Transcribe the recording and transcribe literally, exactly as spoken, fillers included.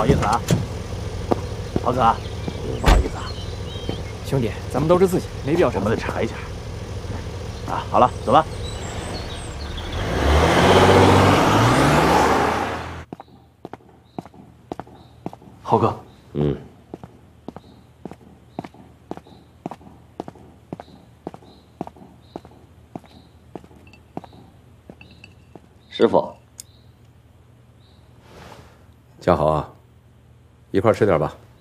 好意思啊，豪子啊，不好意思啊， 兄弟，咱们都是自己，没必要。 我们得查一下。啊，好了，走吧。 浩哥， 嗯。师傅，家豪啊，一块吃点吧。